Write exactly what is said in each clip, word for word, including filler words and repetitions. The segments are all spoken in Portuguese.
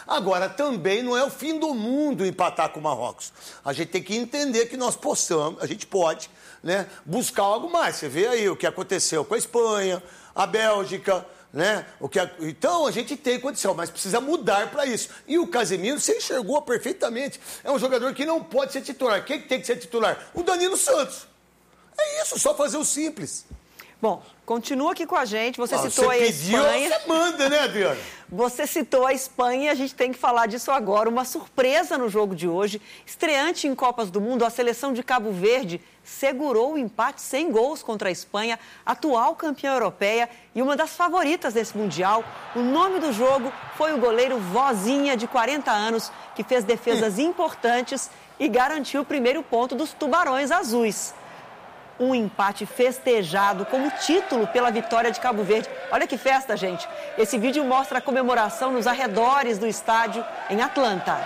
Agora, também não é o fim do mundo empatar com o Marrocos. A gente tem que entender que nós possamos, a gente pode, né, buscar algo mais. Você vê aí o que aconteceu com a Espanha, a Bélgica, né? O que a... Então, a gente tem condição, mas precisa mudar para isso. E o Casemiro, você enxergou perfeitamente. É um jogador que não pode ser titular. Quem tem que ser titular? O Danilo Santos. É isso, só fazer o simples. Bom, continua aqui com a gente. Você ah, citou você a pediu, Espanha. Você manda, né, Adriano? Você citou a Espanha e a gente tem que falar disso agora. Uma surpresa no jogo de hoje. Estreante em Copas do Mundo, a seleção de Cabo Verde segurou o empate sem gols contra a Espanha, atual campeã europeia e uma das favoritas desse Mundial. O nome do jogo foi o goleiro Vozinha, de quarenta anos, que fez defesas importantes e garantiu o primeiro ponto dos Tubarões Azuis. Um empate festejado como título pela vitória de Cabo Verde. Olha que festa, gente. Esse vídeo mostra a comemoração nos arredores do estádio em Atlanta.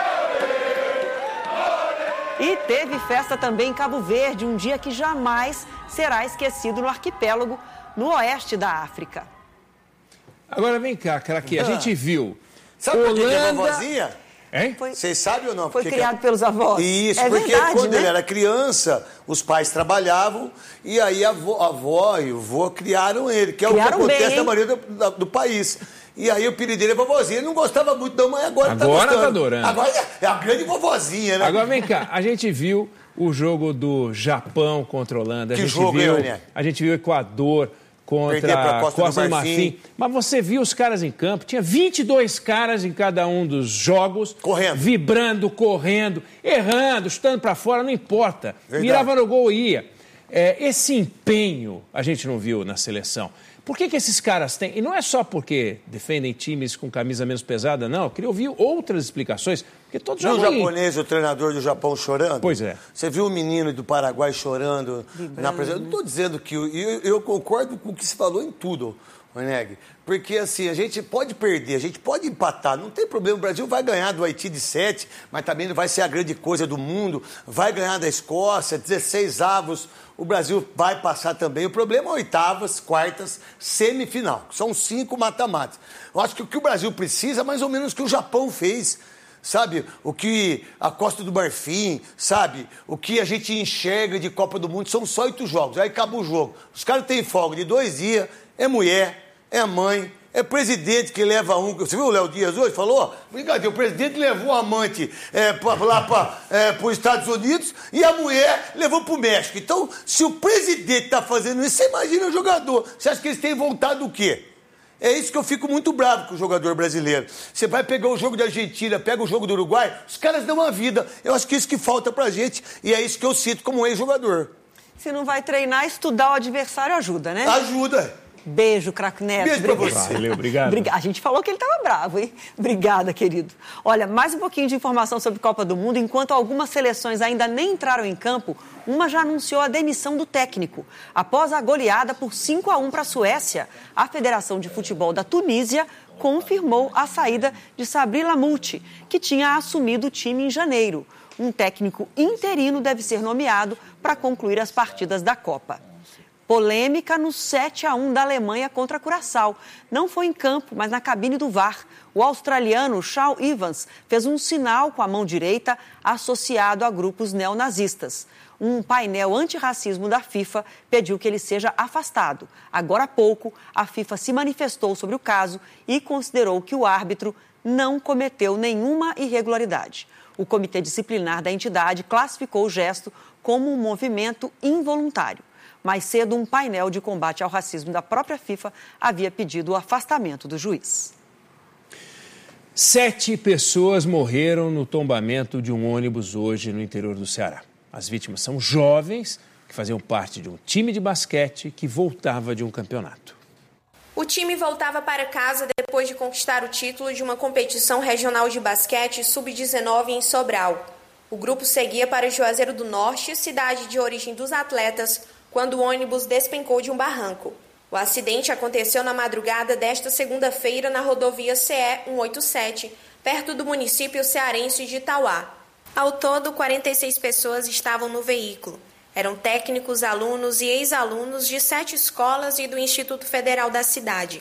E teve festa também em Cabo Verde, um dia que jamais será esquecido no arquipélago, no oeste da África. Agora vem cá, craque, a gente viu. Sabe por que que é vovozinha? Hein? Foi, Vocês sabem ou não? Foi Porque criado que... pelos avós. Isso, é porque verdade, quando né? ele era criança, os pais trabalhavam e aí a avó, a avó e o vô criaram ele, que é criaram o que acontece bem, na maioria do, do, do país. E aí o apelido dele é vovozinha. Ele não gostava muito da mãe, agora, agora tá gostando. tá adorando. Agora é a grande vovozinha, né? Agora vem cá, a gente viu o jogo do Japão contra a Holanda. A Que gente jogo, viu, hein, A gente viu o Equador contra a Costa, Costa do, Marfim. do Marfim. Mas você viu os caras em campo, tinha vinte e dois caras em cada um dos jogos. Correndo. Vibrando, correndo, errando, chutando para fora, não importa. Verdade. Mirava no gol e ia. É, esse empenho a gente não viu na seleção. Por que que esses caras têm... E não é só porque defendem times com camisa menos pesada, não. Eu queria ouvir outras explicações. Porque todos Viu o jogam... japonês, o treinador do Japão, chorando? Pois é. Você viu o menino do Paraguai chorando na presença? Eu não estou dizendo que... Eu, eu concordo com o que se falou em tudo, Orneg. Porque, assim, a gente pode perder, a gente pode empatar, não tem problema. O Brasil vai ganhar do Haiti de sete, mas também não vai ser a grande coisa do mundo. Vai ganhar da Escócia, dezesseis avos. O Brasil vai passar também. O problema é oitavas, quartas, semifinal. São cinco mata-matas. Eu acho que o que o Brasil precisa é mais ou menos o que o Japão fez. Sabe? O que a Costa do Marfim, sabe? O que a gente enxerga de Copa do Mundo são só oito jogos. Aí acaba o jogo. Os caras têm folga de dois dias, é mulher, é mãe, é presidente que leva um... Você viu o Léo Dias hoje? Falou? Brincadeira, o presidente levou a amante é, pra, lá para é, os Estados Unidos e a mulher levou para o México. Então, se o presidente está fazendo isso, você imagina o jogador. Você acha que eles têm vontade do quê? É isso que eu fico muito bravo com o jogador brasileiro. Você vai pegar o jogo da Argentina, pega o jogo do Uruguai, os caras dão uma vida. Eu acho que isso que falta pra gente e é isso que eu cito como ex-jogador. Se não vai treinar, estudar o adversário ajuda, né? Ajuda. Beijo, craque Neto. Beijo pra você. Valeu, obrigado. A gente falou que ele estava bravo, hein? Obrigada, querido. Olha, mais um pouquinho de informação sobre Copa do Mundo. Enquanto algumas seleções ainda nem entraram em campo, uma já anunciou a demissão do técnico. Após a goleada por cinco a um para a Suécia, a Federação de Futebol da Tunísia confirmou a saída de Sabri Lamouchi, que tinha assumido o time em janeiro. Um técnico interino deve ser nomeado para concluir as partidas da Copa. Polêmica no sete a um da Alemanha contra a Curaçao. Não foi em campo, mas na cabine do V A R. O australiano Shaun Evans fez um sinal com a mão direita associado a grupos neonazistas. Um painel antirracismo da FIFA pediu que ele seja afastado. Agora há pouco, a FIFA se manifestou sobre o caso e considerou que o árbitro não cometeu nenhuma irregularidade. O comitê disciplinar da entidade classificou o gesto como um movimento involuntário. Mais cedo, um painel de combate ao racismo da própria FIFA havia pedido o afastamento do juiz. Sete pessoas morreram no tombamento de um ônibus hoje no interior do Ceará. As vítimas são jovens que faziam parte de um time de basquete que voltava de um campeonato. O time voltava para casa depois de conquistar o título de uma competição regional de basquete sub dezenove em Sobral. O grupo seguia para Juazeiro do Norte, cidade de origem dos atletas, quando o ônibus despencou de um barranco. O acidente aconteceu na madrugada desta segunda-feira na rodovia C E cento e oitenta e sete, perto do município cearense de Itauá. Ao todo, quarenta e seis pessoas estavam no veículo. Eram técnicos, alunos e ex-alunos de sete escolas e do Instituto Federal da cidade.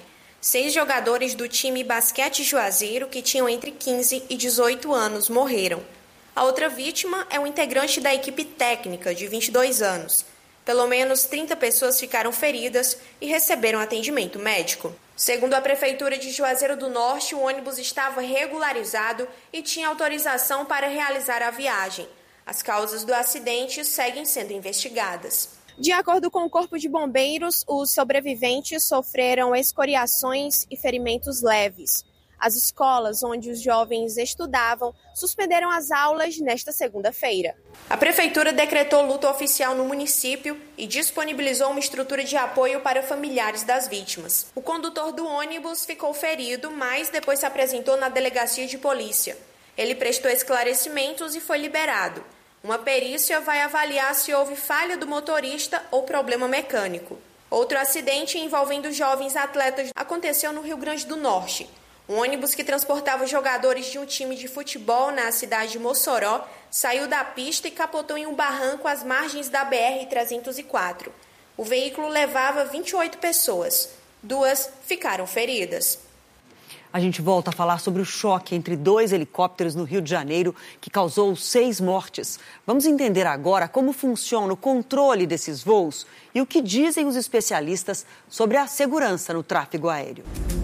Seis jogadores do time Basquete Juazeiro, que tinham entre quinze e dezoito anos, morreram. A outra vítima é um integrante da equipe técnica, de vinte e dois anos. Pelo menos trinta pessoas ficaram feridas e receberam atendimento médico. Segundo a Prefeitura de Juazeiro do Norte, o ônibus estava regularizado e tinha autorização para realizar a viagem. As causas do acidente seguem sendo investigadas. De acordo com o Corpo de Bombeiros, os sobreviventes sofreram escoriações e ferimentos leves. As escolas onde os jovens estudavam suspenderam as aulas nesta segunda-feira. A Prefeitura decretou luto oficial no município e disponibilizou uma estrutura de apoio para familiares das vítimas. O condutor do ônibus ficou ferido, mas depois se apresentou na delegacia de polícia. Ele prestou esclarecimentos e foi liberado. Uma perícia vai avaliar se houve falha do motorista ou problema mecânico. Outro acidente envolvendo jovens atletas aconteceu no Rio Grande do Norte. Um ônibus que transportava jogadores de um time de futebol na cidade de Mossoró saiu da pista e capotou em um barranco às margens da B R trezentos e quatro. O veículo levava vinte e oito pessoas. Duas ficaram feridas. A gente volta a falar sobre o choque entre dois helicópteros no Rio de Janeiro que causou seis mortes. Vamos entender agora como funciona o controle desses voos e o que dizem os especialistas sobre a segurança no tráfego aéreo.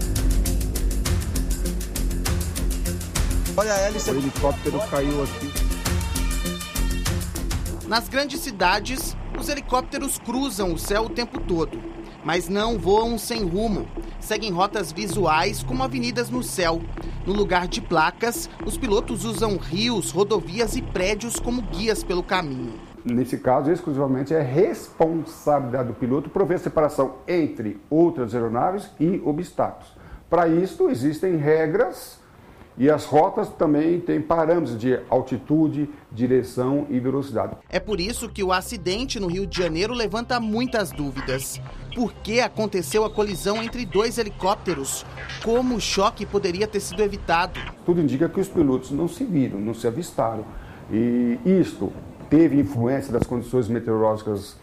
Olha a hélice. O helicóptero caiu aqui. Nas grandes cidades, os helicópteros cruzam o céu o tempo todo, mas não voam sem rumo. Seguem rotas visuais como avenidas no céu. No lugar de placas, os pilotos usam rios, rodovias e prédios como guias pelo caminho. Nesse caso, exclusivamente é responsabilidade do piloto prover separação entre outras aeronaves e obstáculos. Para isso, existem regras e as rotas também têm parâmetros de altitude, direção e velocidade. É por isso que o acidente no Rio de Janeiro levanta muitas dúvidas. Por que aconteceu a colisão entre dois helicópteros? Como o choque poderia ter sido evitado? Tudo indica que os pilotos não se viram, não se avistaram. E isto teve influência das condições meteorológicas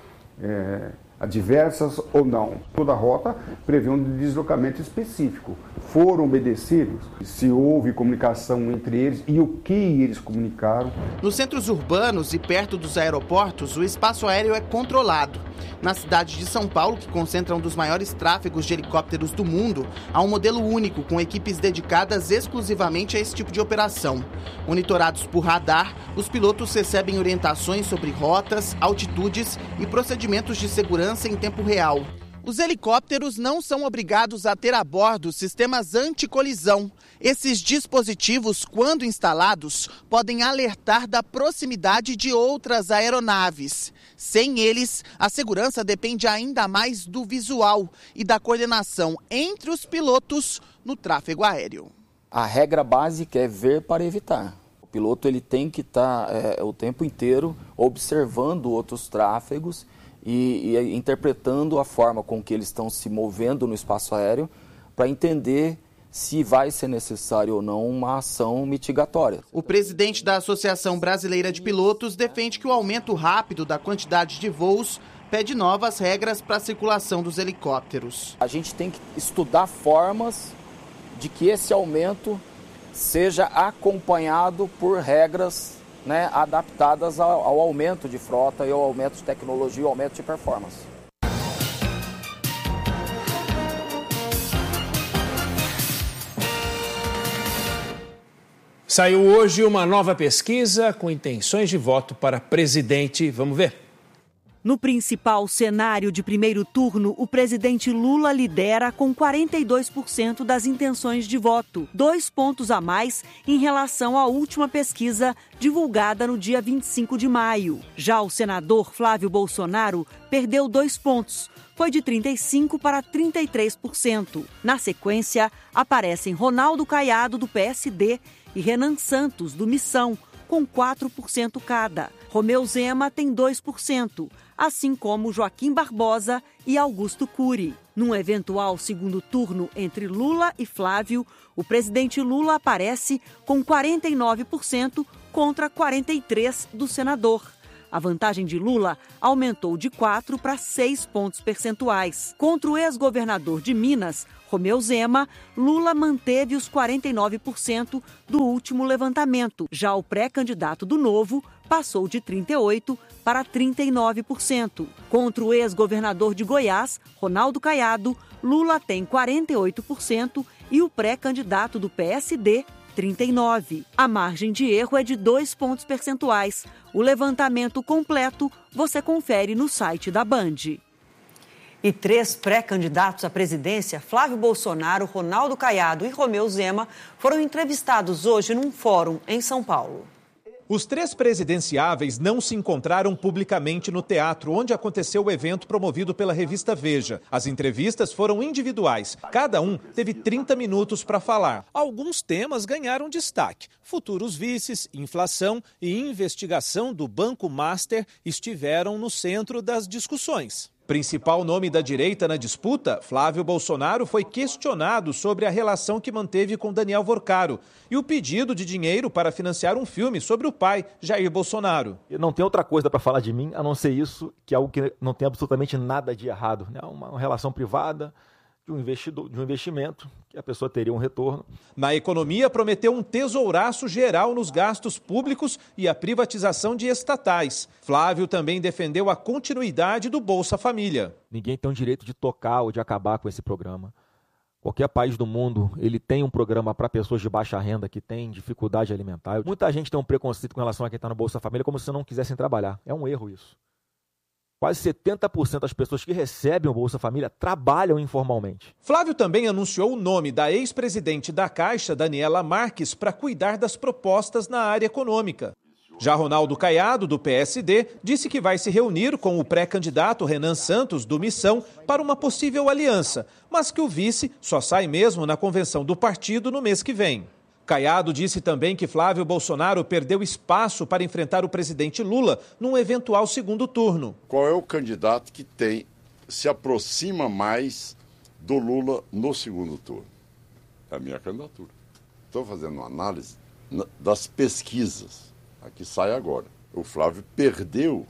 é, adversas ou não. Toda a rota prevê um deslocamento específico. Foram obedecidos? Se houve comunicação entre eles e o que eles comunicaram? Nos centros urbanos e perto dos aeroportos, o espaço aéreo é controlado. Na cidade de São Paulo, que concentra um dos maiores tráfegos de helicópteros do mundo, há um modelo único com equipes dedicadas exclusivamente a esse tipo de operação. Monitorados por radar, os pilotos recebem orientações sobre rotas, altitudes e procedimentos de segurança em tempo real. Os helicópteros não são obrigados a ter a bordo sistemas anticolisão. Esses dispositivos, quando instalados, podem alertar da proximidade de outras aeronaves. Sem eles, a segurança depende ainda mais do visual e da coordenação entre os pilotos no tráfego aéreo. A regra básica é ver para evitar. O piloto ele tem que estar é, o tempo inteiro observando outros tráfegos e, e interpretando a forma com que eles estão se movendo no espaço aéreo para entender se vai ser necessário ou não uma ação mitigatória. O presidente da Associação Brasileira de Pilotos defende que o aumento rápido da quantidade de voos pede novas regras para a circulação dos helicópteros. A gente tem que estudar formas de que esse aumento seja acompanhado por regras, né, adaptadas ao, ao aumento de frota e ao aumento de tecnologia e ao aumento de performance. Saiu hoje uma nova pesquisa com intenções de voto para presidente. Vamos ver. No principal cenário de primeiro turno, o presidente Lula lidera com quarenta e dois por cento das intenções de voto, dois pontos a mais em relação à última pesquisa divulgada no dia vinte e cinco de maio. Já o senador Flávio Bolsonaro perdeu dois pontos, foi de trinta e cinco por cento para trinta e três por cento. Na sequência, aparecem Ronaldo Caiado, do P S D, e Renan Santos, do Missão, com quatro por cento cada. Romeu Zema tem dois por cento, assim como Joaquim Barbosa e Augusto Cury. Num eventual segundo turno entre Lula e Flávio, o presidente Lula aparece com quarenta e nove por cento contra quarenta e três por cento do senador. A vantagem de Lula aumentou de quatro para seis pontos percentuais. Contra o ex-governador de Minas, Romeu Zema, Lula manteve os quarenta e nove por cento do último levantamento. Já o pré-candidato do Novo passou de trinta e oito por cento para trinta e nove por cento. Contra o ex-governador de Goiás, Ronaldo Caiado, Lula tem quarenta e oito por cento e o pré-candidato do P S D, trinta e nove por cento. A margem de erro é de dois pontos percentuais. O levantamento completo você confere no site da Band. E três pré-candidatos à presidência, Flávio Bolsonaro, Ronaldo Caiado e Romeu Zema, foram entrevistados hoje num fórum em São Paulo. Os três presidenciáveis não se encontraram publicamente no teatro, onde aconteceu o evento promovido pela revista Veja. As entrevistas foram individuais. Cada um teve trinta minutos para falar. Alguns temas ganharam destaque. Futuros vices, inflação e investigação do Banco Master estiveram no centro das discussões. Principal nome da direita na disputa, Flávio Bolsonaro foi questionado sobre a relação que manteve com Daniel Vorcaro e o pedido de dinheiro para financiar um filme sobre o pai, Jair Bolsonaro. Não tem outra coisa para falar de mim, a não ser isso, que é algo que não tem absolutamente nada de errado. Né? Uma, uma relação privada de um, investidor, de um investimento, que a pessoa teria um retorno. Na economia, prometeu um tesouraço geral nos gastos públicos e a privatização de estatais. Flávio também defendeu a continuidade do Bolsa Família. Ninguém tem o direito de tocar ou de acabar com esse programa. Qualquer país do mundo, ele tem um programa para pessoas de baixa renda que têm dificuldade alimentar. Muita gente tem um preconceito com relação a quem está no Bolsa Família, como se não quisessem trabalhar. É um erro isso. Quase setenta por cento das pessoas que recebem o Bolsa Família trabalham informalmente. Flávio também anunciou o nome da ex-presidente da Caixa, Daniela Marques, para cuidar das propostas na área econômica. Já Ronaldo Caiado, do P S D, disse que vai se reunir com o pré-candidato Renan Santos, do Missão, para uma possível aliança, mas que o vice só sai mesmo na convenção do partido no mês que vem. Caiado disse também que Flávio Bolsonaro perdeu espaço para enfrentar o presidente Lula num eventual segundo turno. Qual é o candidato que tem, se aproxima mais do Lula no segundo turno? É a minha candidatura. Estou fazendo uma análise das pesquisas. Aqui sai agora. O Flávio perdeu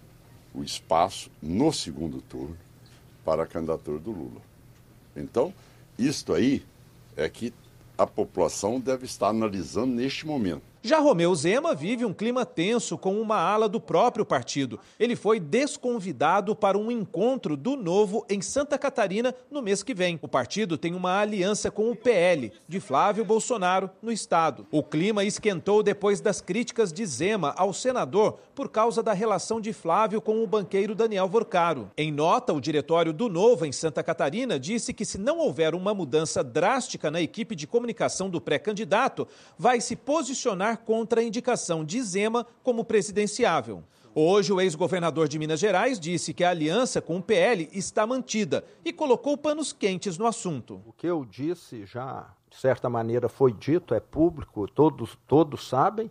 o espaço no segundo turno para a candidatura do Lula. Então, isto aí é que a população deve estar analisando neste momento. Já Romeu Zema vive um clima tenso com uma ala do próprio partido. Ele foi desconvidado para um encontro do Novo em Santa Catarina no mês que vem. O partido tem uma aliança com o P L, de Flávio Bolsonaro, no estado. O clima esquentou depois das críticas de Zema ao senador por causa da relação de Flávio com o banqueiro Daniel Vorcaro. Em nota, o diretório do Novo em Santa Catarina disse que se não houver uma mudança drástica na equipe de comunicação do pré-candidato, vai se posicionar contra a indicação de Zema como presidenciável. Hoje, o ex-governador de Minas Gerais disse que a aliança com o P L está mantida e colocou panos quentes no assunto. O que eu disse já, de certa maneira, foi dito, é público, todos, todos sabem,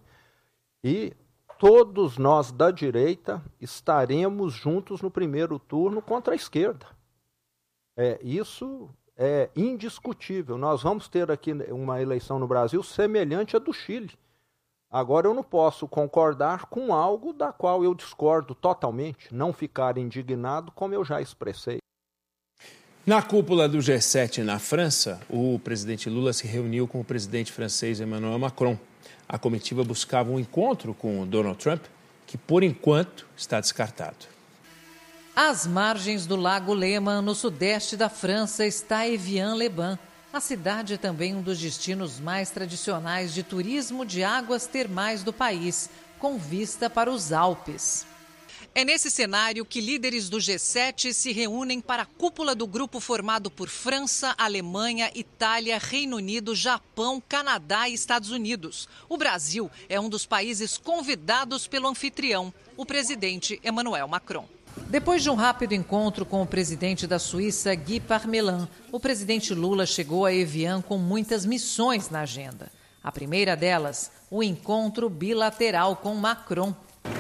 e todos nós da direita estaremos juntos no primeiro turno contra a esquerda. É, isso é indiscutível. Nós vamos ter aqui uma eleição no Brasil semelhante à do Chile. Agora, eu não posso concordar com algo da qual eu discordo totalmente, não ficar indignado como eu já expressei. Na cúpula do G sete na França, o presidente Lula se reuniu com o presidente francês Emmanuel Macron. A comitiva buscava um encontro com o Donald Trump, que por enquanto está descartado. Às margens do Lago Léman, no sudeste da França, está Evian-les-Bains. A cidade é também um dos destinos mais tradicionais de turismo de águas termais do país, com vista para os Alpes. É nesse cenário que líderes do G sete se reúnem para a cúpula do grupo formado por França, Alemanha, Itália, Reino Unido, Japão, Canadá e Estados Unidos. O Brasil é um dos países convidados pelo anfitrião, o presidente Emmanuel Macron. Depois de um rápido encontro com o presidente da Suíça, Guy Parmelin, o presidente Lula chegou a Evian com muitas missões na agenda. A primeira delas, o encontro bilateral com Macron.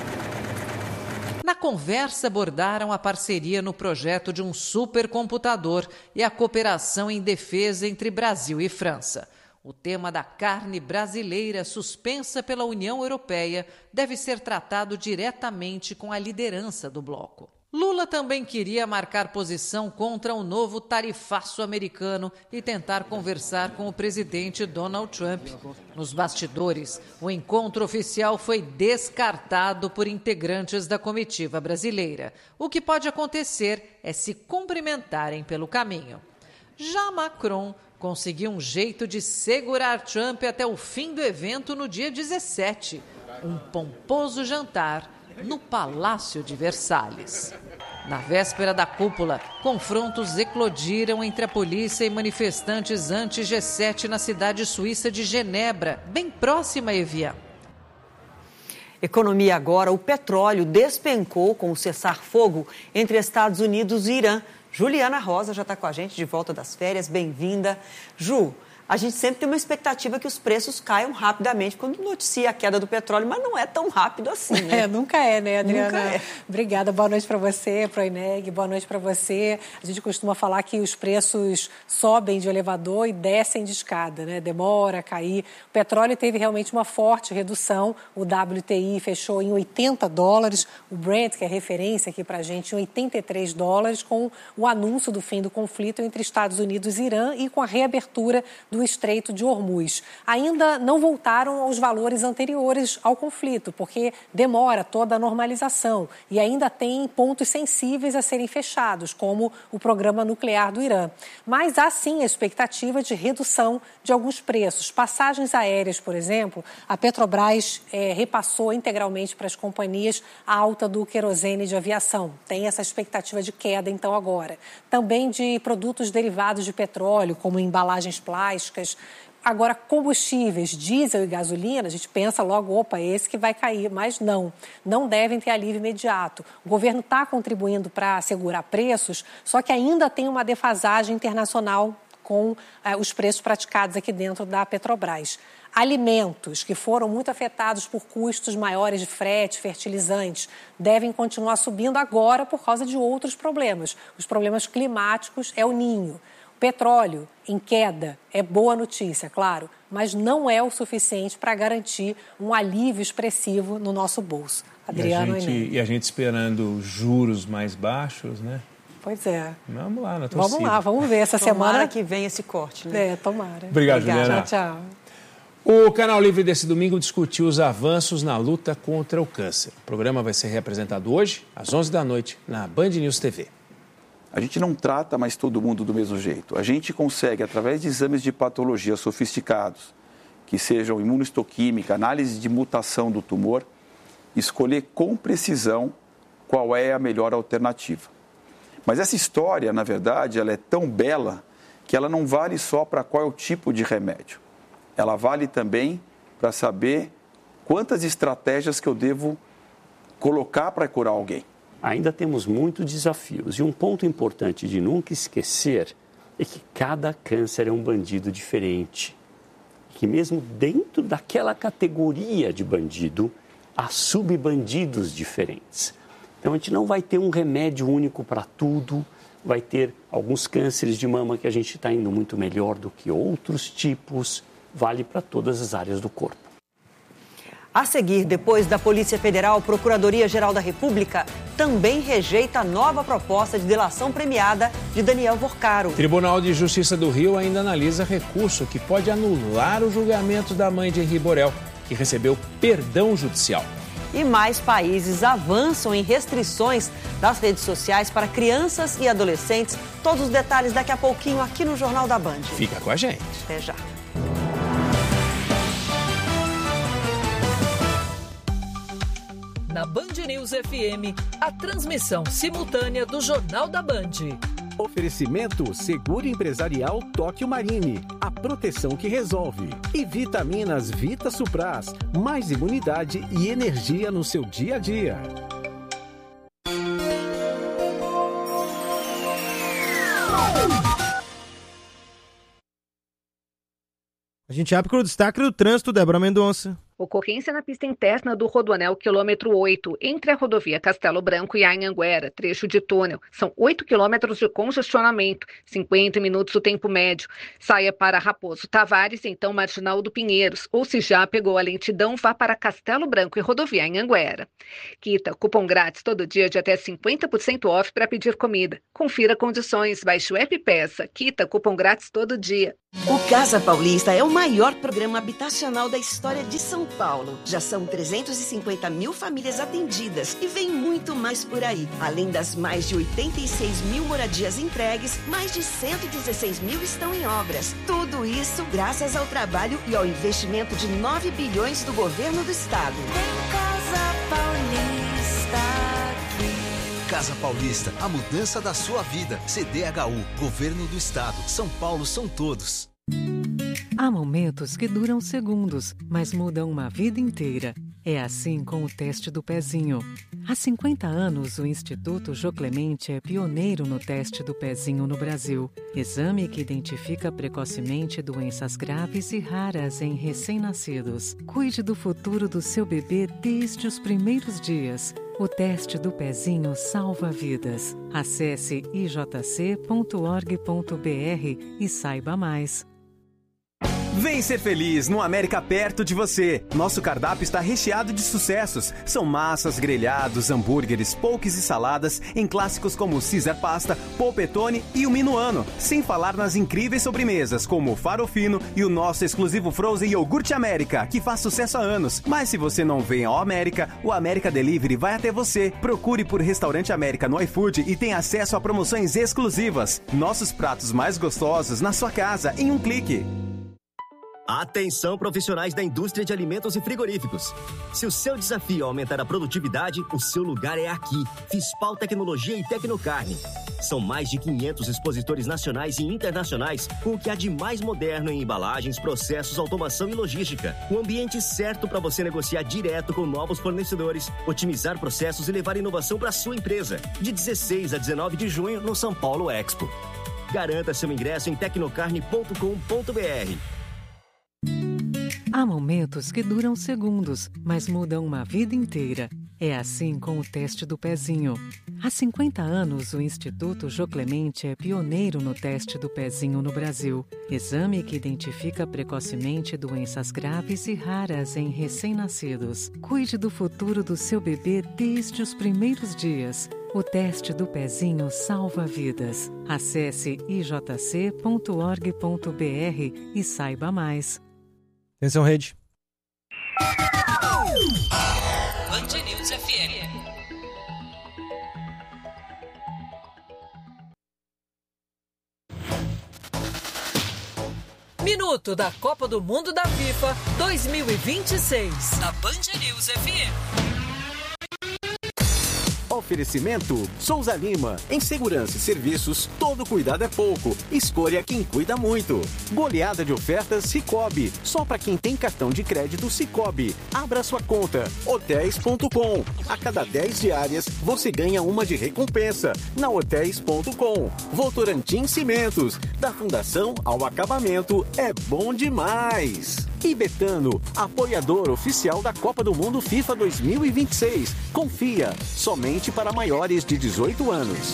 Na conversa, abordaram a parceria no projeto de um supercomputador e a cooperação em defesa entre Brasil e França. O tema da carne brasileira suspensa pela União Europeia deve ser tratado diretamente com a liderança do bloco. Lula também queria marcar posição contra o novo tarifaço americano e tentar conversar com o presidente Donald Trump. Nos bastidores, o encontro oficial foi descartado por integrantes da comitiva brasileira. O que pode acontecer é se cumprimentarem pelo caminho. Já Macron conseguiu um jeito de segurar Trump até o fim do evento no dia dezessete, um pomposo jantar no Palácio de Versalhes. Na véspera da cúpula, confrontos eclodiram entre a polícia e manifestantes anti-G sete na cidade suíça de Genebra, bem próxima a Evian. Economia agora, o petróleo despencou com o cessar-fogo entre Estados Unidos e Irã. Juliana Rosa já está com a gente de volta das férias, bem-vinda. Ju, a gente sempre tem uma expectativa que os preços caiam rapidamente quando noticia a queda do petróleo, mas não é tão rápido assim, né? É, nunca é, né, Adriana? Nunca é. Obrigada, boa noite para você, para o Ineg, boa noite para você. A gente costuma falar que os preços sobem de elevador e descem de escada, né? Demora a cair. O petróleo teve realmente uma forte redução, o W T I fechou em oitenta dólares, o Brent, que é referência aqui para a gente, em oitenta e três dólares, com o anúncio do fim do conflito entre Estados Unidos e Irã e com a reabertura do Estreito de Hormuz. Ainda não voltaram aos valores anteriores ao conflito, porque demora toda a normalização e ainda tem pontos sensíveis a serem fechados, como o programa nuclear do Irã. Mas há sim a expectativa de redução de alguns preços. Passagens aéreas, por exemplo, a Petrobras é, repassou integralmente para as companhias a alta do querosene de aviação. Tem essa expectativa de queda, então, agora. Também de produtos derivados de petróleo, como embalagens plásticas. Agora, combustíveis, diesel e gasolina, a gente pensa logo, opa, esse que vai cair, mas não, não devem ter alívio imediato. O governo está contribuindo para assegurar preços, só que ainda tem uma defasagem internacional com eh, os preços praticados aqui dentro da Petrobras. Alimentos, que foram muito afetados por custos maiores de frete, fertilizantes, devem continuar subindo agora por causa de outros problemas. Os problemas climáticos é o Ninho. Petróleo em queda é boa notícia, claro, mas não é o suficiente para garantir um alívio expressivo no nosso bolso. Adriano, e a gente, e a gente esperando juros mais baixos, né? Pois é. Vamos lá, na torcida. Vamos lá, vamos ver essa tomara semana. que vem esse corte, né? É, tomara. Obrigado, Obrigada. Juliana. Tchau, tchau. O Canal Livre desse domingo discutiu os avanços na luta contra o câncer. O programa vai ser reapresentado hoje, às onze da noite, na Band News T V. A gente não trata mais todo mundo do mesmo jeito. A gente consegue, através de exames de patologia sofisticados, que sejam imunohistoquímica, análise de mutação do tumor, escolher com precisão qual é a melhor alternativa. Mas essa história, na verdade, ela é tão bela que ela não vale só para qual é o tipo de remédio. Ela vale também para saber quantas estratégias que eu devo colocar para curar alguém. Ainda temos muitos desafios e um ponto importante de nunca esquecer é que cada câncer é um bandido diferente. Que mesmo dentro daquela categoria de bandido, há subbandidos diferentes. Então a gente não vai ter um remédio único para tudo, vai ter alguns cânceres de mama que a gente está indo muito melhor do que outros tipos, vale para todas as áreas do corpo. A seguir, depois da Polícia Federal, a Procuradoria-Geral da República também rejeita a nova proposta de delação premiada de Daniel Vorcaro. O Tribunal de Justiça do Rio ainda analisa recurso que pode anular o julgamento da mãe de Henri Borel, que recebeu perdão judicial. E mais países avançam em restrições das redes sociais para crianças e adolescentes. Todos os detalhes daqui a pouquinho aqui no Jornal da Band. Fica com a gente. Até já. Na Band News F M, a transmissão simultânea do Jornal da Band. Oferecimento Seguro Empresarial Tóquio Marine, a proteção que resolve. E vitaminas Vita Supras, mais imunidade e energia no seu dia a dia. A gente abre com o destaque do trânsito, Débora Mendonça. Ocorrência na pista interna do Rodoanel quilômetro oito, entre a rodovia Castelo Branco e Anhanguera, trecho de túnel. São oito quilômetros de congestionamento, cinquenta minutos o tempo médio. Saia para Raposo Tavares, então Marginal do Pinheiros, ou se já pegou a lentidão, vá para Castelo Branco e rodovia Anhanguera. Quita, cupom grátis todo dia de até cinquenta por cento off para pedir comida. Confira condições, baixe o app e peça. Quita, cupom grátis todo dia. O Casa Paulista é o maior programa habitacional da história de São Paulo. Já são trezentas e cinquenta mil famílias atendidas e vem muito mais por aí. Além das mais de oitenta e seis mil moradias entregues, mais de cento e dezesseis mil estão em obras. Tudo isso graças ao trabalho e ao investimento de nove bilhões do governo do estado. Tem Casa Paulista aqui. Casa Paulista, a mudança da sua vida. C D H U, Governo do Estado. São Paulo são todos. Há momentos que duram segundos, mas mudam uma vida inteira. É assim com o teste do pezinho. Há cinquenta anos, o Instituto Jô Clemente é pioneiro no teste do pezinho no Brasil. Exame que identifica precocemente doenças graves e raras em recém-nascidos. Cuide do futuro do seu bebê desde os primeiros dias. O teste do pezinho salva vidas. Acesse i j c ponto org ponto b r e saiba mais. Vem ser feliz no América perto de você. Nosso cardápio está recheado de sucessos. São massas, grelhados, hambúrgueres, poques e saladas em clássicos como o Caesar Pasta, Polpettone e o Minuano. Sem falar nas incríveis sobremesas como o Farofino e o nosso exclusivo Frozen Iogurte América, que faz sucesso há anos. Mas se você não vem ao América, o América Delivery vai até você. Procure por Restaurante América no iFood e tenha acesso a promoções exclusivas. Nossos pratos mais gostosos na sua casa em um clique. Atenção, profissionais da indústria de alimentos e frigoríficos. Se o seu desafio é aumentar a produtividade, o seu lugar é aqui. Fispal Tecnologia e Tecnocarne. São mais de quinhentos expositores nacionais e internacionais com o que há de mais moderno em embalagens, processos, automação e logística. O ambiente certo para você negociar direto com novos fornecedores, otimizar processos e levar inovação para a sua empresa. De dezesseis a dezenove de junho no São Paulo Expo. Garanta seu ingresso em tecnocarne ponto com ponto b r. Há momentos que duram segundos, mas mudam uma vida inteira. É assim com o teste do pezinho. Há cinquenta anos, o Instituto Jô Clemente é pioneiro no teste do pezinho no Brasil. Exame que identifica precocemente doenças graves e raras em recém-nascidos. Cuide do futuro do seu bebê desde os primeiros dias. O teste do pezinho salva vidas. Acesse i j c ponto org ponto b r e saiba mais. Atenção, rede. Band News F M. Minuto da Copa do Mundo da FIFA dois mil e vinte e seis. Na Band News F M. Oferecimento Souza Lima. Em segurança e serviços, todo cuidado é pouco. Escolha quem cuida muito. Goleada de ofertas Sicoob. Só para quem tem cartão de crédito Sicoob. Abra sua conta. hotéis ponto com. A cada dez diárias, você ganha uma de recompensa. Na hotéis ponto com. Votorantim Cimentos. Da fundação ao acabamento, é bom demais. E Betano, apoiador oficial da Copa do Mundo FIFA dois mil e vinte e seis. Confia, somente para maiores de dezoito anos.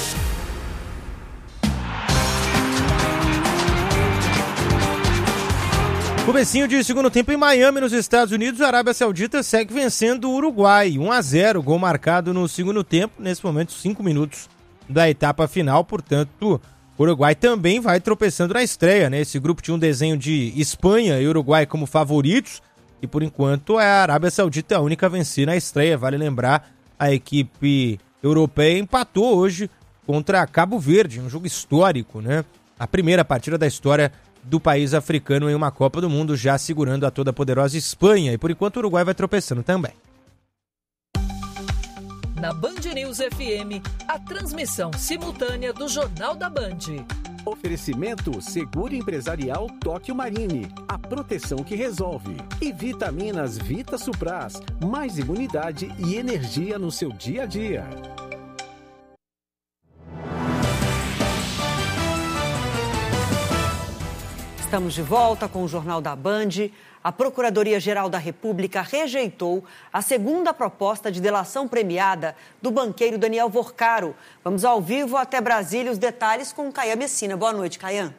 Comecinho de segundo tempo em Miami, nos Estados Unidos. A Arábia Saudita segue vencendo o Uruguai. um a zero, gol marcado no segundo tempo. Nesse momento, cinco minutos da etapa final. Portanto, o Uruguai também vai tropeçando na estreia, né? Esse grupo tinha um desenho de Espanha e Uruguai como favoritos. E por enquanto é a Arábia Saudita a única a vencer na estreia. Vale lembrar, a equipe europeia empatou hoje contra Cabo Verde, um jogo histórico, né? A primeira partida da história do país africano em uma Copa do Mundo, já segurando a toda poderosa Espanha. E por enquanto o Uruguai vai tropeçando também. Na Band News F M, a transmissão simultânea do Jornal da Band. Oferecimento Seguro Empresarial Tóquio Marine, a proteção que resolve. E vitaminas Vita Supras, mais imunidade e energia no seu dia a dia. Estamos de volta com o Jornal da Band. A Procuradoria-Geral da República rejeitou a segunda proposta de delação premiada do banqueiro Daniel Vorcaro. Vamos ao vivo até Brasília, os detalhes com Caian Messina. Boa noite, Caian.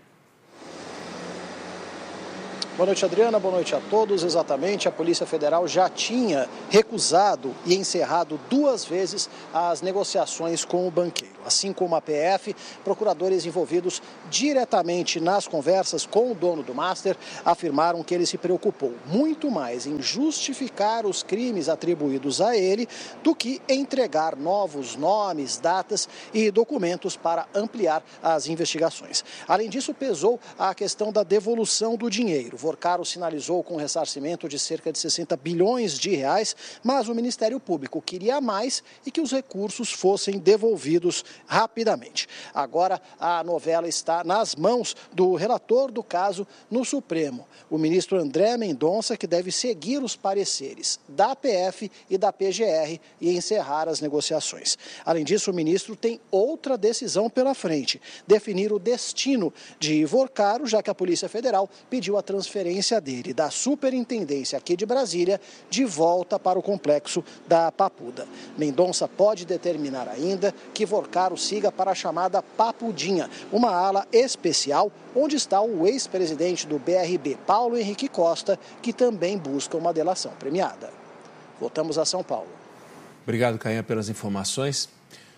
Boa noite, Adriana. Boa noite a todos. Exatamente, a Polícia Federal já tinha recusado e encerrado duas vezes as negociações com o banqueiro. Assim como a P F, procuradores envolvidos diretamente nas conversas com o dono do Master afirmaram que ele se preocupou muito mais em justificar os crimes atribuídos a ele do que entregar novos nomes, datas e documentos para ampliar as investigações. Além disso, pesou a questão da devolução do dinheiro. Vorcaro sinalizou com um ressarcimento de cerca de sessenta bilhões de reais, mas o Ministério Público queria mais e que os recursos fossem devolvidos rapidamente. Agora a novela está nas mãos do relator do caso no Supremo, o ministro André Mendonça, que deve seguir os pareceres da P F e da P G R e encerrar as negociações. Além disso, o ministro tem outra decisão pela frente: definir o destino de Vorcaro, já que a Polícia Federal pediu a transferência dele da superintendência aqui de Brasília de volta para o complexo da Papuda. Mendonça pode determinar ainda que Vorcaro siga para a chamada Papudinha, uma ala especial onde está o ex-presidente do B R B, Paulo Henrique Costa, que também busca uma delação premiada. Voltamos a São Paulo. Obrigado, Caian, pelas informações.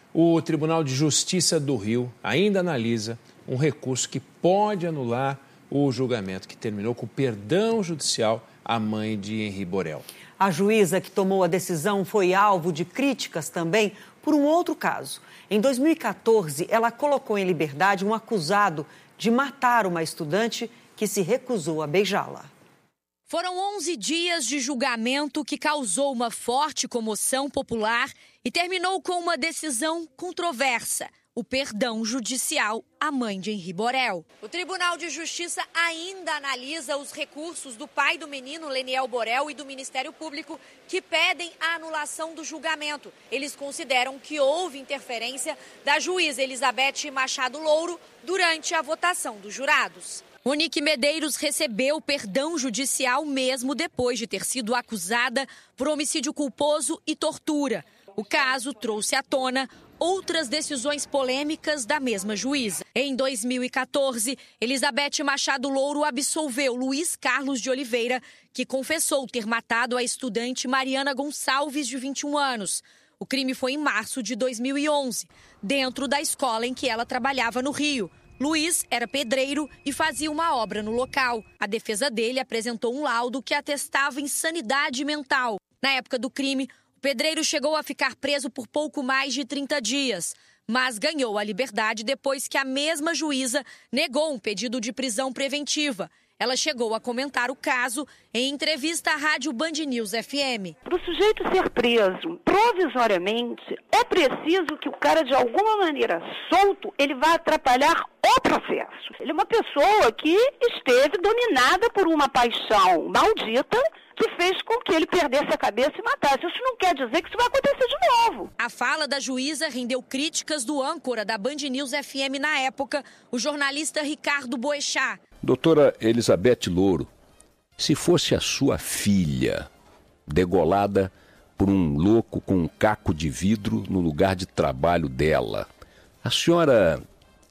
O Tribunal de Justiça do Rio ainda analisa um recurso que pode anular o julgamento que terminou com perdão judicial à mãe de Henri Borel. A juíza que tomou a decisão foi alvo de críticas também por um outro caso. Em dois mil e quatorze, ela colocou em liberdade um acusado de matar uma estudante que se recusou a beijá-la. Foram onze dias de julgamento que causou uma forte comoção popular e terminou com uma decisão controversa: o perdão judicial à mãe de Henri Borel. O Tribunal de Justiça ainda analisa os recursos do pai do menino, Leniel Borel, e do Ministério Público, que pedem a anulação do julgamento. Eles consideram que houve interferência da juíza Elizabeth Machado Louro durante a votação dos jurados. Monique Medeiros recebeu perdão judicial mesmo depois de ter sido acusada por homicídio culposo e tortura. O caso trouxe à tona outras decisões polêmicas da mesma juíza. Em dois mil e quatorze, Elizabeth Machado Louro absolveu Luiz Carlos de Oliveira, que confessou ter matado a estudante Mariana Gonçalves, de vinte e um anos. O crime foi em março de dois mil e onze, dentro da escola em que ela trabalhava no Rio. Luiz era pedreiro e fazia uma obra no local. A defesa dele apresentou um laudo que atestava insanidade mental. Na época do crime, o pedreiro chegou a ficar preso por pouco mais de trinta dias, mas ganhou a liberdade depois que a mesma juíza negou um pedido de prisão preventiva. Ela chegou a comentar o caso em entrevista à rádio Band News F M. Para o sujeito ser preso provisoriamente, é preciso que o cara, de alguma maneira, solto, ele vá atrapalhar o processo. Ele é uma pessoa que esteve dominada por uma paixão maldita que fez com que ele perdesse a cabeça e matasse. Isso não quer dizer que isso vai acontecer de novo. A fala da juíza rendeu críticas do âncora da Band News F M na época, o jornalista Ricardo Boechat. Doutora Elizabeth Louro, se fosse a sua filha degolada por um louco com um caco de vidro no lugar de trabalho dela, a senhora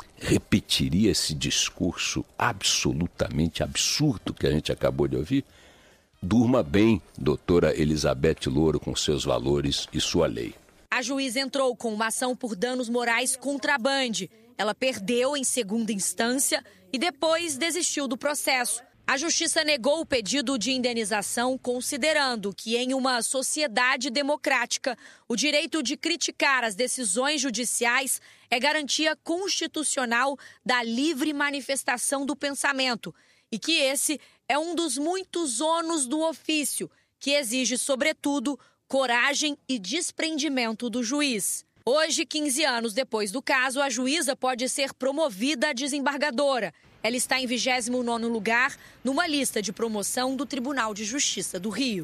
repetiria esse discurso absolutamente absurdo que a gente acabou de ouvir? Durma bem, doutora Elizabeth Louro, com seus valores e sua lei. A juíza entrou com uma ação por danos morais contra a Band. Ela perdeu em segunda instância e depois desistiu do processo. A justiça negou o pedido de indenização, considerando que, em uma sociedade democrática, o direito de criticar as decisões judiciais é garantia constitucional da livre manifestação do pensamento e que esse é um dos muitos ônus do ofício, que exige, sobretudo, coragem e desprendimento do juiz. Hoje, quinze anos depois do caso, a juíza pode ser promovida a desembargadora. Ela está em vigésimo nono lugar numa lista de promoção do Tribunal de Justiça do Rio.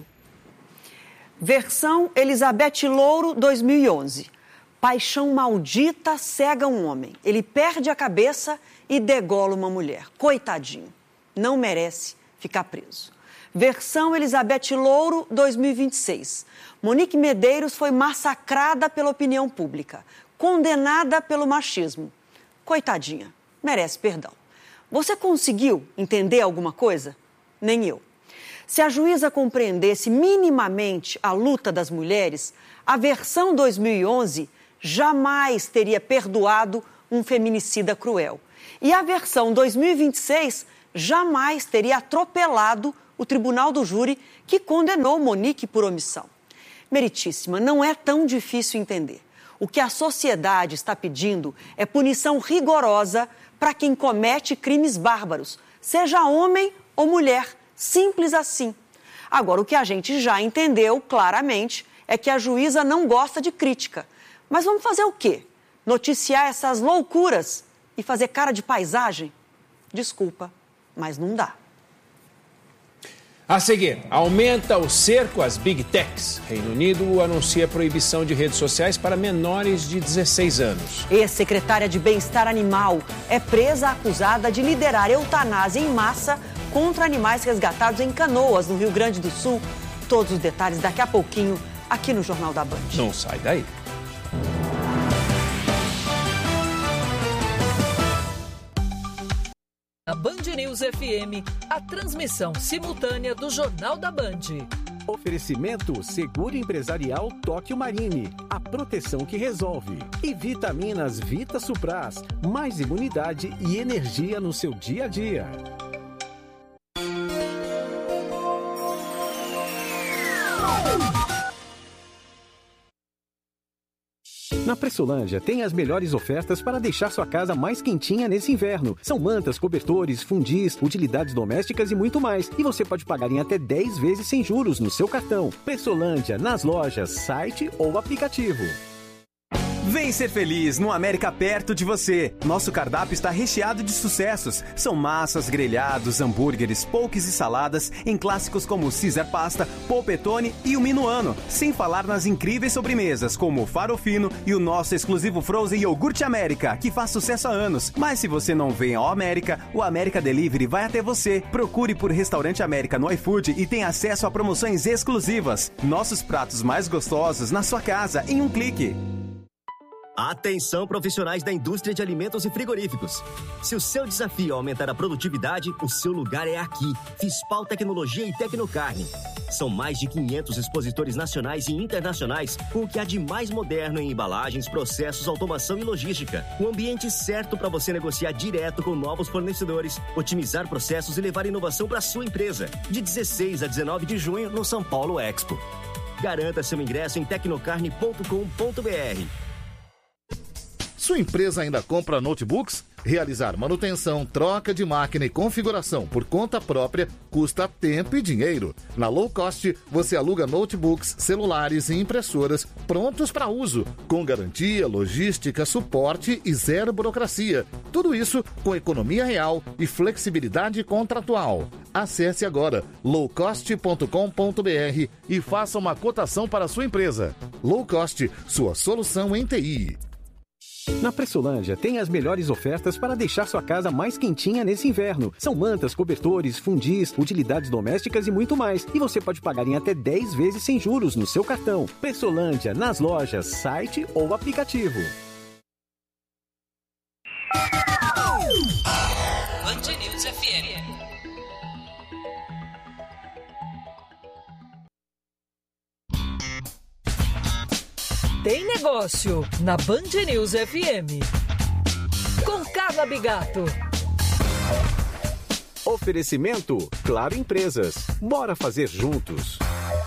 Versão Elizabeth Louro, dois mil e onze. Paixão maldita cega um homem. Ele perde a cabeça e degola uma mulher. Coitadinho. não merece ficar preso. Versão Elizabeth Louro, dois mil e vinte e seis. Monique Medeiros foi massacrada pela opinião pública, condenada pelo machismo. Coitadinha, merece perdão. Você conseguiu entender alguma coisa? Nem eu. Se a juíza compreendesse minimamente a luta das mulheres, a versão dois mil e onze jamais teria perdoado um feminicida cruel. E a versão dois mil e vinte e seis jamais teria atropelado o tribunal do júri que condenou Monique por omissão. Meritíssima, não é tão difícil entender. O que a sociedade está pedindo é punição rigorosa para quem comete crimes bárbaros, seja homem ou mulher, simples assim. Agora, o que a gente já entendeu claramente é que a juíza não gosta de crítica. Mas vamos fazer o quê? Noticiar essas loucuras e fazer cara de paisagem? Desculpa, mas não dá. A seguir, aumenta o cerco às Big Techs. Reino Unido anuncia proibição de redes sociais para menores de dezesseis anos. Ex-secretária de Bem-Estar Animal é presa acusada de liderar eutanásia em massa contra animais resgatados em Canoas, no Rio Grande do Sul. Todos os detalhes daqui a pouquinho, aqui no Jornal da Band. Não sai daí. Na Band News F M, a transmissão simultânea do Jornal da Band. Oferecimento Seguro Empresarial Tóquio Marine, a proteção que resolve. E vitaminas Vita Supras, mais imunidade e energia no seu dia a dia. Na Pressolândia tem as melhores ofertas para deixar sua casa mais quentinha nesse inverno. São mantas, cobertores, fundis, utilidades domésticas e muito mais. E você pode pagar em até dez vezes sem juros no seu cartão. Pressolândia, nas lojas, site ou aplicativo. Vem ser feliz no América perto de você. Nosso cardápio está recheado de sucessos. São massas, grelhados, hambúrgueres, poques e saladas em clássicos como Caesar Pasta, Polpettone e o Minuano. Sem falar nas incríveis sobremesas como o Farofino e o nosso exclusivo Frozen Iogurte América, que faz sucesso há anos. Mas se você não vem ao América, o América Delivery vai até você. Procure por Restaurante América no iFood e tenha acesso a promoções exclusivas. Nossos pratos mais gostosos na sua casa em um clique. Atenção, profissionais da indústria de alimentos e frigoríficos. Se o seu desafio é aumentar a produtividade, o seu lugar é aqui. Fispal Tecnologia e Tecnocarne. São mais de quinhentos expositores nacionais e internacionais com o que há de mais moderno em embalagens, processos, automação e logística. O ambiente certo para você negociar direto com novos fornecedores, otimizar processos e levar inovação para a sua empresa. De dezesseis a dezenove de junho no São Paulo Expo. Garanta seu ingresso em tecnocarne ponto com ponto b r. Sua empresa ainda compra notebooks? Realizar manutenção, troca de máquina e configuração por conta própria custa tempo e dinheiro. Na Low Cost, você aluga notebooks, celulares e impressoras prontos para uso, com garantia, logística, suporte e zero burocracia. Tudo isso com economia real e flexibilidade contratual. Acesse agora low cost ponto com ponto b r e faça uma cotação para a sua empresa. Low Cost, sua solução em T I. Na Pressolândia tem as melhores ofertas para deixar sua casa mais quentinha nesse inverno. São mantas, cobertores, fundis, utilidades domésticas e muito mais. E você pode pagar em até dez vezes sem juros no seu cartão. Pressolândia, nas lojas, site ou aplicativo. Band News F M. Tem negócio na Band News F M. Com Carla Bigato. Oferecimento Claro Empresas. Bora fazer juntos.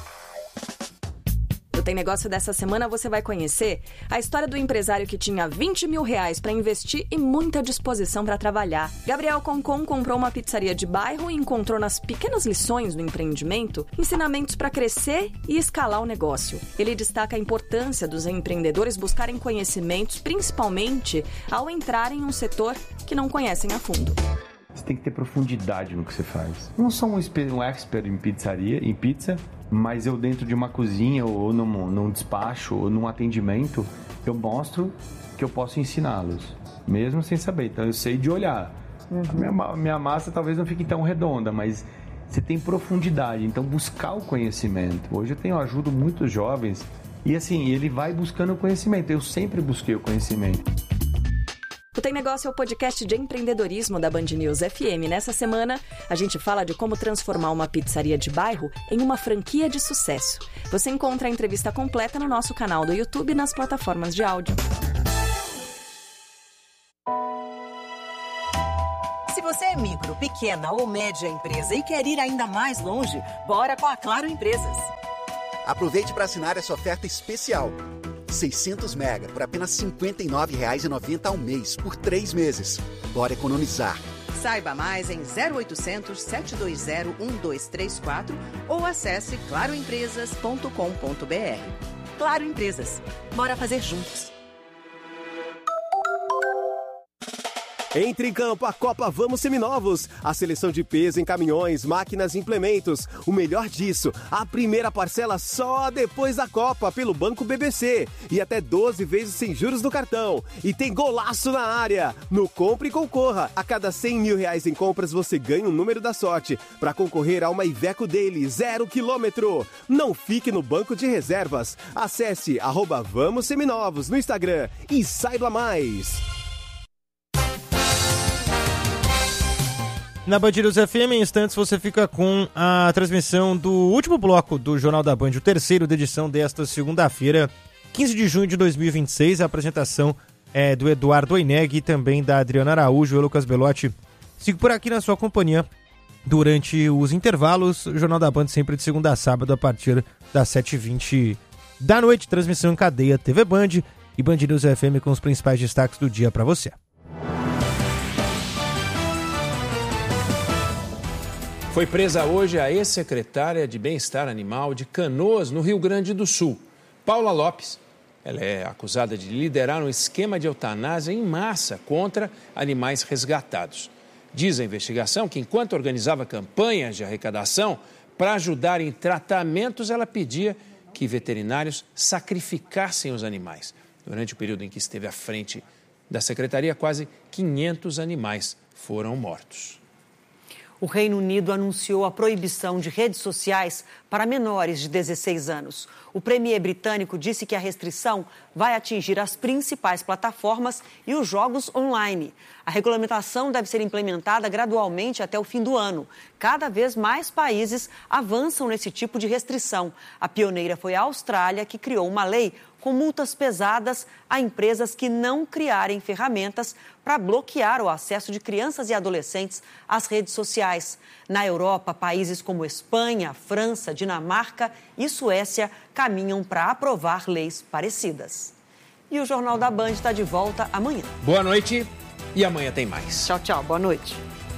No Tem Negócio dessa semana você vai conhecer a história do empresário que tinha vinte mil reais para investir e muita disposição para trabalhar. Gabriel Concon comprou uma pizzaria de bairro e encontrou nas pequenas lições do empreendimento ensinamentos para crescer e escalar o negócio. Ele destaca a importância dos empreendedores buscarem conhecimentos, principalmente ao entrarem em um setor que não conhecem a fundo. Você tem que ter profundidade no que você faz. Eu não sou um, um expert em pizzaria, em pizza, mas eu dentro de uma cozinha ou num, num despacho ou num atendimento, eu mostro que eu posso ensiná-los, mesmo sem saber. Então eu sei de olhar. Uhum. A minha, minha massa talvez não fique tão redonda, mas você tem profundidade, então buscar o conhecimento. Hoje eu tenho ajudo muitos jovens e assim, ele vai buscando o conhecimento. Eu sempre busquei o conhecimento. O Tem Negócio é o podcast de empreendedorismo da Band News F M. Nessa semana, a gente fala de como transformar uma pizzaria de bairro em uma franquia de sucesso. Você encontra a entrevista completa no nosso canal do YouTube e nas plataformas de áudio. Se você é micro, pequena ou média empresa e quer ir ainda mais longe, bora com a Claro Empresas. Aproveite para assinar essa oferta especial. seiscentos mega por apenas cinquenta e nove reais e noventa centavos ao mês, por três meses. Bora economizar. Saiba mais em zero oitocentos, sete dois zero, um dois três quatro ou acesse claro empresas ponto com ponto b r. Claro Empresas. Bora fazer juntos. Entre em campo a Copa Vamos Seminovos. A seleção de peso em caminhões, máquinas e implementos. O melhor disso, a primeira parcela só depois da Copa pelo Banco B B C. E até doze vezes sem juros no cartão. E tem golaço na área. No Compre e Concorra. A cada cem mil reais em compras você ganha um número da sorte para concorrer a uma Iveco Daily zero quilômetro. Não fique no banco de reservas. Acesse arroba Vamos Seminovos no Instagram e saiba mais. Na Band News F M, em instantes, você fica com a transmissão do último bloco do Jornal da Band, o terceiro da edição desta segunda-feira, quinze de junho de dois mil e vinte e seis. A apresentação é do Eduardo Oineg e também da Adriana Araújo. Eu, Lucas Belotti, sigo por aqui na sua companhia durante os intervalos. O Jornal da Band sempre de segunda a sábado, a partir das sete e vinte da noite. Transmissão em cadeia T V Band e Band News F M com os principais destaques do dia para você. Foi presa hoje a ex-secretária de Bem-Estar Animal de Canoas, no Rio Grande do Sul, Paula Lopes. Ela é acusada de liderar um esquema de eutanásia em massa contra animais resgatados. Diz a investigação que, enquanto organizava campanhas de arrecadação para ajudar em tratamentos, ela pedia que veterinários sacrificassem os animais. Durante o período em que esteve à frente da secretaria, quase quinhentos animais foram mortos. O Reino Unido anunciou a proibição de redes sociais para menores de dezesseis anos. O premier britânico disse que a restrição vai atingir as principais plataformas e os jogos online. A regulamentação deve ser implementada gradualmente até o fim do ano. Cada vez mais países avançam nesse tipo de restrição. A pioneira foi a Austrália, que criou uma lei com multas pesadas a empresas que não criarem ferramentas para bloquear o acesso de crianças e adolescentes às redes sociais. Na Europa, países como Espanha, França, Dinamarca e Suécia caminham para aprovar leis parecidas. E o Jornal da Band está de volta amanhã. Boa noite e amanhã tem mais. Tchau, tchau. Boa noite.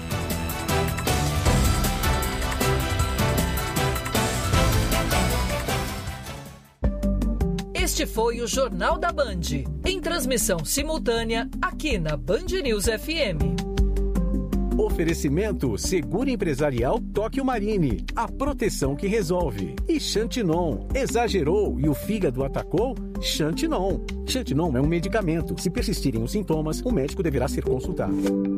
Este foi o Jornal da Band, em transmissão simultânea aqui na Band News F M. Oferecimento Seguro Empresarial Tóquio Marine, a proteção que resolve. E Xantinon, exagerou e o fígado atacou? Xantinon. Xantinon é um medicamento. Se persistirem os sintomas, o médico deverá ser consultado.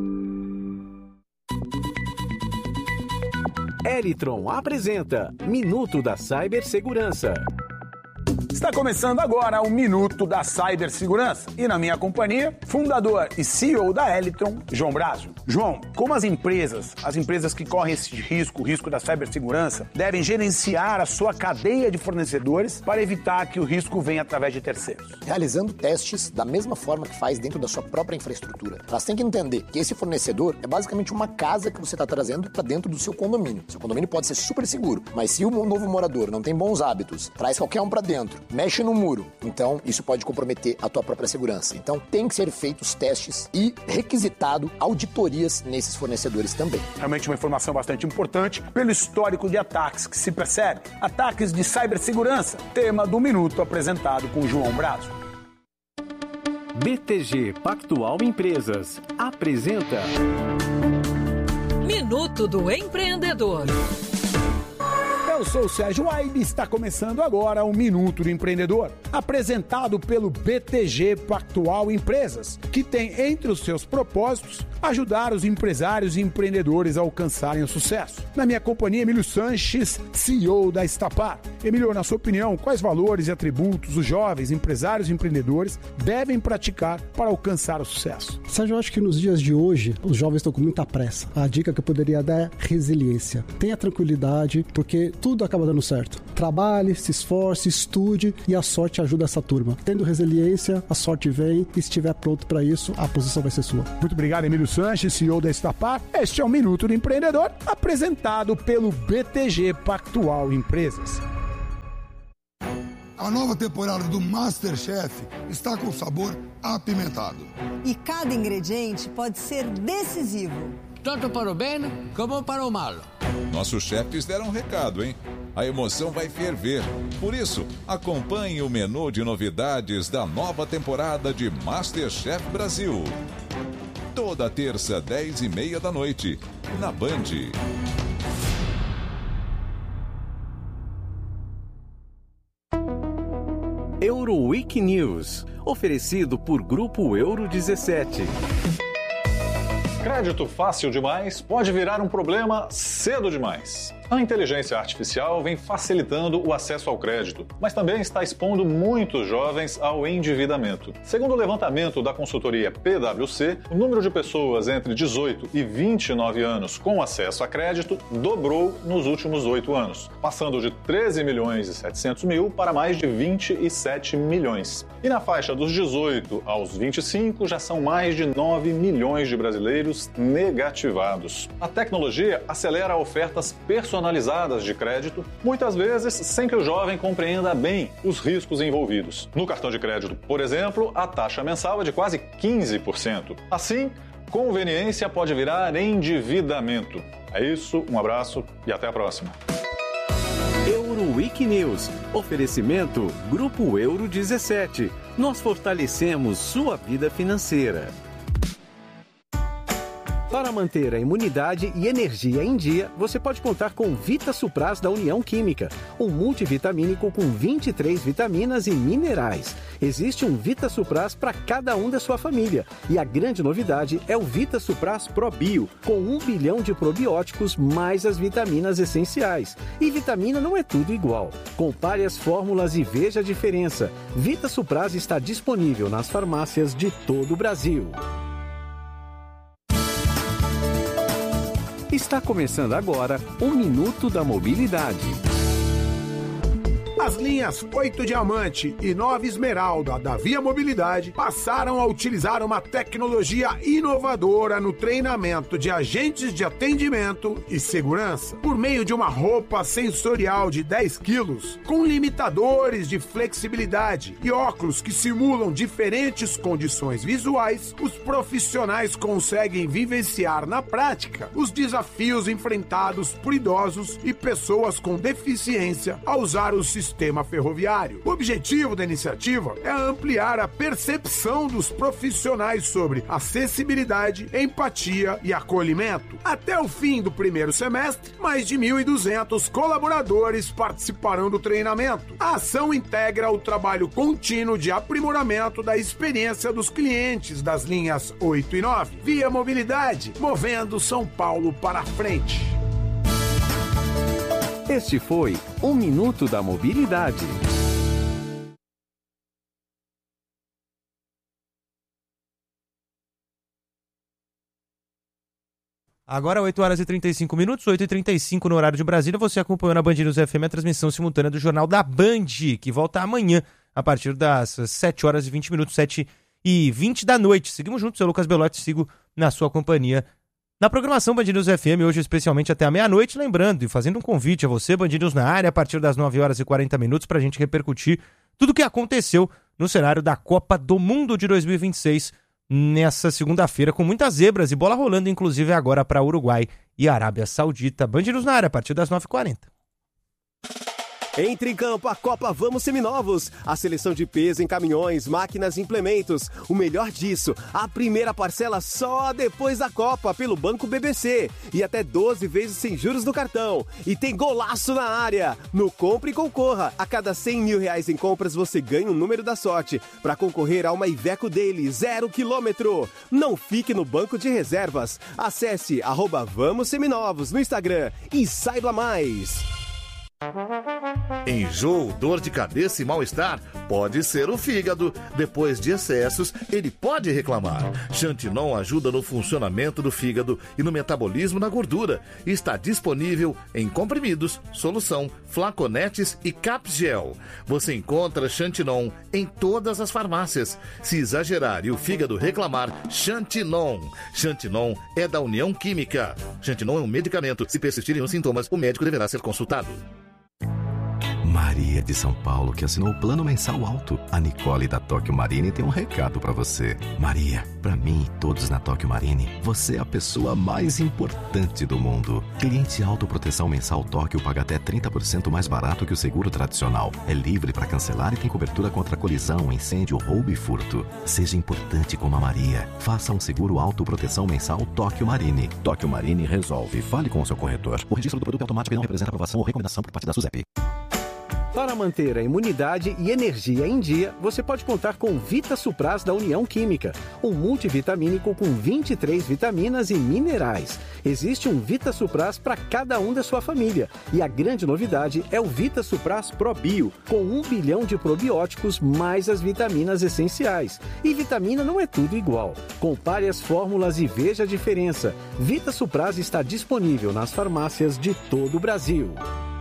Elitron apresenta Minuto da Cibersegurança. Está começando agora o Minuto da Cibersegurança e na minha companhia, fundador e C E O da Elitron, João Brazo. João, como as empresas, as empresas que correm esse risco, o risco da cibersegurança, devem gerenciar a sua cadeia de fornecedores para evitar que o risco venha através de terceiros? Realizando testes da mesma forma que faz dentro da sua própria infraestrutura. Elas têm que entender que esse fornecedor é basicamente uma casa que você está trazendo para dentro do seu condomínio. Seu condomínio pode ser super seguro, mas se o novo morador não tem bons hábitos, traz qualquer um para dentro, mexe no muro, então isso pode comprometer a tua própria segurança. Então tem que ser feitos testes e requisitado auditorias nesses fornecedores também. Realmente uma informação bastante importante pelo histórico de ataques que se percebe. Ataques de cibersegurança, tema do Minuto apresentado com João Brazo. B T G Pactual Empresas apresenta Minuto do Empreendedor. Eu sou o Sérgio Aibe e está começando agora o Minuto do Empreendedor, apresentado pelo B T G Pactual Empresas, que tem entre os seus propósitos ajudar os empresários e empreendedores a alcançarem o sucesso. Na minha companhia, Emílio Sanches, C E O da Estapar. Emílio, na sua opinião, quais valores e atributos os jovens empresários e empreendedores devem praticar para alcançar o sucesso? Sérgio, eu acho que nos dias de hoje, os jovens estão com muita pressa. A dica que eu poderia dar é resiliência. Tenha tranquilidade, porque tudo acaba dando certo. Trabalhe, se esforce, estude e a sorte ajuda essa turma. Tendo resiliência, a sorte vem e se estiver pronto para isso, a posição vai ser sua. Muito obrigado, Emílio Sanches, C E O da Estapar. Este é o Minuto do Empreendedor, apresentado pelo B T G Pactual Empresas. A nova temporada do MasterChef está com sabor apimentado. E cada ingrediente pode ser decisivo. Tanto para o bem como para o mal. Nossos chefes deram um recado, hein? A emoção vai ferver. Por isso, acompanhe o menu de novidades da nova temporada de MasterChef Brasil. Toda terça, dez e meia da noite, na Band. Euroweek News, oferecido por Grupo Euro dezessete. Crédito fácil demais pode virar um problema cedo demais. A inteligência artificial vem facilitando o acesso ao crédito, mas também está expondo muitos jovens ao endividamento. Segundo o levantamento da consultoria P W C, o número de pessoas entre dezoito e vinte e nove anos com acesso a crédito dobrou nos últimos oito anos, passando de treze milhões e setecentos mil para mais de vinte e sete milhões. E na faixa dos dezoito aos vinte e cinco já são mais de nove milhões de brasileiros negativados. A tecnologia acelera ofertas personalizadas de crédito, muitas vezes sem que o jovem compreenda bem os riscos envolvidos. No cartão de crédito, por exemplo, a taxa mensal é de quase quinze por cento. Assim, conveniência pode virar endividamento. É isso, um abraço e até a próxima. Euroweek News, oferecimento Grupo Euro dezessete. Nós fortalecemos sua vida financeira. Para manter a imunidade e energia em dia, você pode contar com Vita Supras da União Química, um multivitamínico com vinte e três vitaminas e minerais. Existe um Vita Supras para cada um da sua família. E a grande novidade é o Vita Supras Pro Bio, com um bilhão de probióticos mais as vitaminas essenciais. E vitamina não é tudo igual. Compare as fórmulas e veja a diferença. Vita Supras está disponível nas farmácias de todo o Brasil. Está começando agora o Minuto da Mobilidade. As linhas oito Diamante e nove Esmeralda da Via Mobilidade passaram a utilizar uma tecnologia inovadora no treinamento de agentes de atendimento e segurança. Por meio de uma roupa sensorial de dez quilos, com limitadores de flexibilidade e óculos que simulam diferentes condições visuais, os profissionais conseguem vivenciar na prática os desafios enfrentados por idosos e pessoas com deficiência ao usar o sistema Sistema ferroviário. O objetivo da iniciativa é ampliar a percepção dos profissionais sobre acessibilidade, empatia e acolhimento. Até o fim do primeiro semestre, mais de mil e duzentos colaboradores participarão do treinamento. A ação integra o trabalho contínuo de aprimoramento da experiência dos clientes das linhas oito e nove. Via Mobilidade, movendo São Paulo para frente. Este foi o Minuto da Mobilidade. Agora oito horas e trinta e cinco minutos, oito e trinta e cinco no horário de Brasília. Você acompanhou na Band News F M a transmissão simultânea do Jornal da Band, que volta amanhã a partir das sete horas e vinte minutos, sete e vinte da noite. Seguimos juntos, eu, Lucas Belotti, sigo na sua companhia na programação Band News F M, hoje especialmente até a meia-noite, lembrando e fazendo um convite a você, Band News na área, a partir das nove horas e quarenta minutos, para a gente repercutir tudo o que aconteceu no cenário da Copa do Mundo de dois mil e vinte e seis, nessa segunda-feira, com muitas zebras e bola rolando, inclusive agora para Uruguai e Arábia Saudita. Band News na área, a partir das nove e quarenta. Entre em campo a Copa Vamos Seminovos. A seleção de peso em caminhões, máquinas e implementos. O melhor disso, a primeira parcela só depois da Copa pelo Banco B B C. E até doze vezes sem juros no cartão. E tem golaço na área. No Compre e Concorra. A cada cem mil reais em compras você ganha um número da sorte para concorrer a uma Iveco Daily zero quilômetro. Não fique no banco de reservas. Acesse arroba Vamos Seminovos no Instagram e saiba mais. Enjoo, dor de cabeça e mal-estar pode ser o fígado. Depois de excessos, ele pode reclamar. Xantinon ajuda no funcionamento do fígado e no metabolismo da gordura. Está disponível em comprimidos, solução, flaconetes e capgel. Você encontra Xantinon em todas as farmácias. Se exagerar e o fígado reclamar, Xantinon. Xantinon é da União Química. Xantinon é um medicamento. Se persistirem os sintomas, o médico deverá ser consultado. Maria de São Paulo, que assinou o plano mensal alto. A Nicole da Tóquio Marine tem um recado pra você. Maria, pra mim e todos na Tóquio Marine, você é a pessoa mais importante do mundo. Cliente autoproteção mensal Tóquio paga até trinta por cento mais barato que o seguro tradicional. É livre pra cancelar e tem cobertura contra colisão, incêndio, roubo e furto. Seja importante como a Maria. Faça um seguro autoproteção mensal Tóquio Marine. Tóquio Marine resolve. Fale com o seu corretor. O registro do produto é automático e não representa aprovação ou recomendação por parte da SUSEP. Para manter a imunidade e energia em dia, você pode contar com Vita Supras da União Química, um multivitamínico com vinte e três vitaminas e minerais. Existe um Vita Supras para cada um da sua família. E a grande novidade é o Vita Supras Pro Bio, com um bilhão de probióticos mais as vitaminas essenciais. E vitamina não é tudo igual. Compare as fórmulas e veja a diferença. Vita Supras está disponível nas farmácias de todo o Brasil.